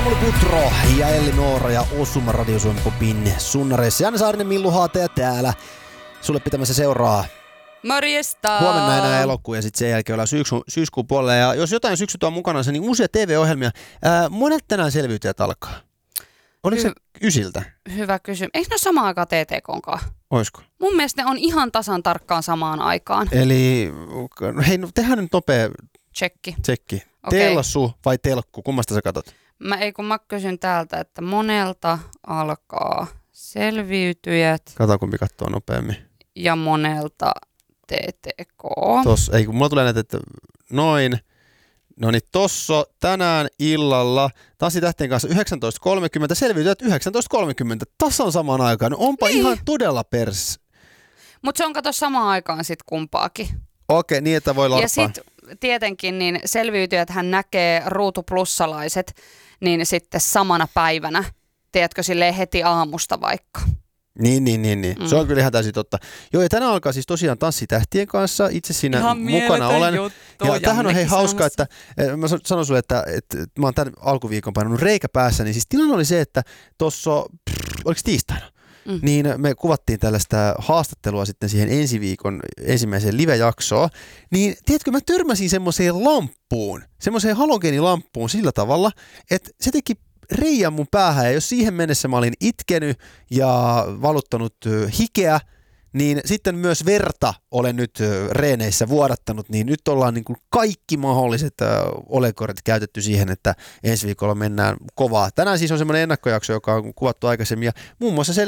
Mulla Putro ja Elli Noora ja Osuma Radio Suomen Popin sunnareissa. Janne Saarinen, Millu Haateja täällä. Sulle pitämässä seuraa. Morjesta! Huomenna enää elokuun ja sitten sen jälkeen ollaan syyskuun puolella. Ja jos jotain syksy tuo mukana, niin uusia TV-ohjelmia. Monet tänään selviytyjät alkaa. Oliko se Ysiltä? Hyvä kysymys. Eikö ne ole samaan aikaan TTK:nkaan? Oisko? Mun mielestä ne on ihan tasan tarkkaan samaan aikaan. Eli hei, tehdään nyt nopea Tsekki. tsekki. Okei. Tellassu vai telkku? Kummasta sä katot? Kun mä kysyn täältä, että monelta alkaa selviytyjät Kato kumpi katsoo nopeammin. ja monelta TTK. Tossa, ei kun mulla tulee näitä, että noin. No niin, tossa tänään illalla Tanssi tähtien kanssa 19.30, selviytyjät 19.30, tasan samaan aikaan. No onpa Niin. ihan todella pers. Mutta se on kato samaan aikaan sit kumpaakin. Okei, niin että voi larppaa. Ja sit tietenkin niin selviytyjät hän näkee ruutuplussalaiset niin sitten samana päivänä. Tiedätkö, silleen heti aamusta vaikka. Niin. Se on kyllä ihan täysin totta. Joo, ja tänään alkaa siis tosiaan Tanssi tähtien kanssa. Itse siinä Ihan mukana olen. juttu, Ja tämähän on hei Jannekin hauska, sanomassa. että mä sanon sulle, että mä oon tämän alkuviikon painanut reikä päässä, niin siis tilanne oli se, että tuossa, oliko tiistaina? Niin me kuvattiin tällaista haastattelua sitten siihen ensi viikon ensimmäiseen live-jaksoon, niin tiedätkö, mä törmäsin semmoiseen lamppuun, semmoiseen halogeenilamppuun sillä tavalla, että se teki reijän mun päähän, ja jos siihen mennessä mä olin itkenyt ja valuttanut hikeä, niin sitten myös verta olen nyt reeneissä vuodattanut, niin nyt ollaan niin kuin kaikki mahdolliset olekorit käytetty siihen, että ensi viikolla mennään kovaa. Tänään siis on semmoinen ennakkojakso, joka on kuvattu aikaisemmin, ja muun muassa